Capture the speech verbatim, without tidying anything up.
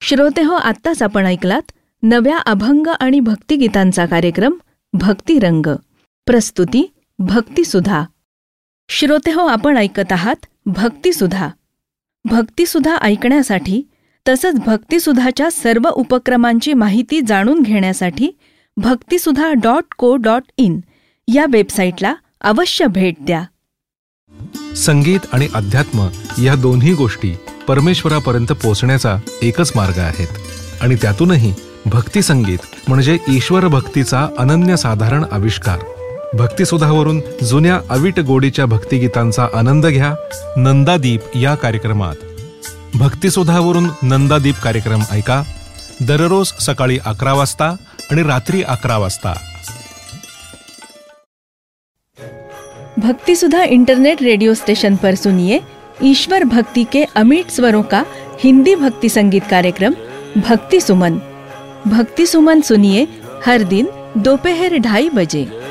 श्रोते हो, आत्ताच आपण ऐकलात नव्या अभंग आणि भक्तिगीतांचा कार्यक्रम भक्तिरंग. प्रस्तुती भक्तिसुधा. श्रोते हो, आपण ऐकत आहात भक्तिसुधा. भक्तिसुधा ऐकण्यासाठी तसंच भक्तिसुधाच्या सर्व उपक्रमांची माहिती जाणून घेण्यासाठी भक्तिसुधा डॉट को डॉट इन या वेबसाईटला अवश्य भेट द्या. संगीत आणि अध्यात्म या दोन्ही गोष्टी परमेश्वरापर्यंत पोहोचण्याचा एकच मार्ग आहेत आणि त्यातूनही भक्ती संगीत म्हणजे ईश्वर भक्तीचा अनन्यसाधारण आविष्कार. भक्तिसुधावरून जुन्या अवीट गोडीच्या भक्तिगीतांचा आनंद घ्या नंदादीप या कार्यक्रमात. भक्तिसुधावरून नंदादीप कार्यक्रम ऐका दररोज सकाळी अकरा वाजता आणि रात्री अकरा वाजता. भक्तिसुधा इंटरनेट रेडियो स्टेशन पर सुनिए ईश्वर भक्ति के अमिट स्वरों का हिंदी भक्ति संगीत कार्यक्रम भक्ति सुमन. भक्ति सुमन सुनिए हर दिन दोपहर ढाई बजे.